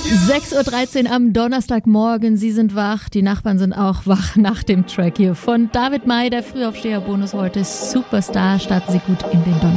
6.13 Uhr am Donnerstagmorgen. Sie sind wach, die Nachbarn sind auch wach nach dem Track hier von David May, der Frühaufsteher-Bonus heute. Superstar, starten Sie gut in den Donnerstag.